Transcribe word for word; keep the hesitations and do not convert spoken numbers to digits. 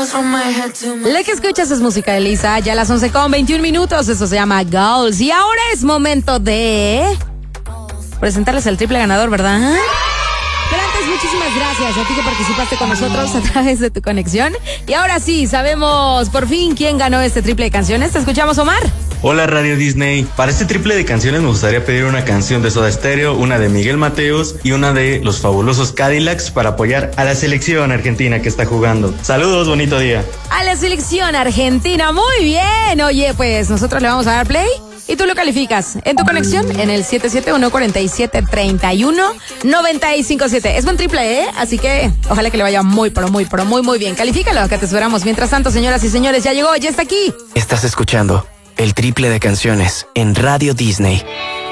La que escuchas es música de Lisa, ya a las once con veintiún minutos, eso se llama Goals. Y ahora es momento de presentarles al triple ganador, ¿verdad? Pero antes, muchísimas gracias a ti que participaste con nosotros a través de tu conexión. Y ahora sí, sabemos por fin quién ganó este triple de canciones. Te escuchamos, Omar. Hola Radio Disney, para este triple de canciones me gustaría pedir una canción de Soda Stereo, una de Miguel Mateos y una de Los Fabulosos Cadillacs para apoyar a la selección argentina que está jugando. Saludos, bonito día. A la selección argentina, muy bien. Oye, pues nosotros le vamos a dar play y tú lo calificas en tu conexión en el siete siete uno, cuatro siete, tres uno, nueve cinco siete. Es buen triple, ¿eh? Así que ojalá que le vaya muy, pero muy, pero muy, muy bien. Califícalo, acá te esperamos. Mientras tanto, señoras y señores, ya llegó, ya está aquí. Estás escuchando el triple de canciones en Radio Disney.